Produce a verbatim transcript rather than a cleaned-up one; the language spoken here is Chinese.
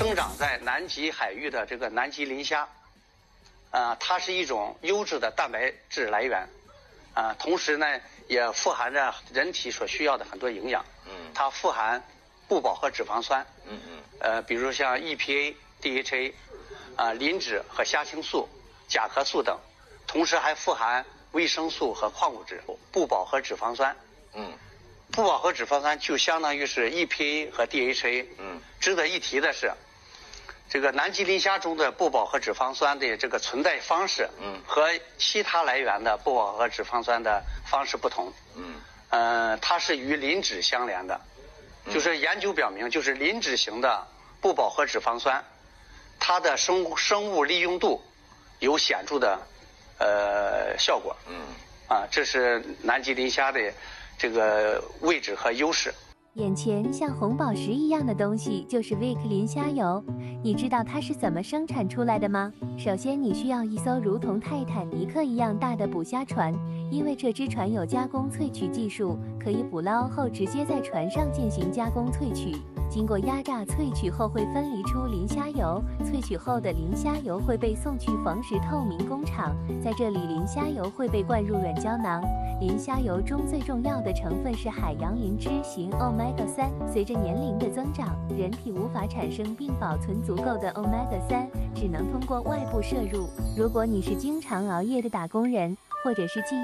生长在南极海域的这个南极磷虾，啊、呃，它是一种优质的蛋白质来源，啊、呃，同时呢也富含着人体所需要的很多营养。嗯，它富含不饱和脂肪酸。嗯嗯。呃，比如像 E P A、D H A， 啊、呃，磷脂和虾青素、甲壳素等，同时还富含维生素和矿物质。不饱和脂肪酸。嗯。不饱和脂肪酸就相当于是 E P A 和 D H A。嗯。值得一提的是，这个南极磷虾中的不饱和脂肪酸的这个存在方式，嗯，和其他来源的不饱和脂肪酸的方式不同。嗯。呃，它是与磷脂相连的，就是研究表明，就是磷脂型的不饱和脂肪酸，它的生物生物利用度有显著的呃效果。嗯。啊，这是南极磷虾的这个位置和优势。 眼前像红宝石一样的东西就是 Vic 磷虾油，你知道它是怎么生产出来的吗？首先你需要一艘如同泰坦尼克一样大的捕虾船，因为这只船有加工萃取技术，可以捕捞后直接在船上进行加工萃取。经过压榨萃取后会分离出磷虾油，萃取后的磷虾油会被送去缝蚀透明工厂，在这里磷虾油会被灌入软胶囊。磷虾油中最重要的成分是海洋磷脂型 欧米伽三， 随着年龄的增长，人体无法产生并保存足够的欧米伽三，只能通过外部摄入。如果你是经常熬夜的打工人，或者是记忆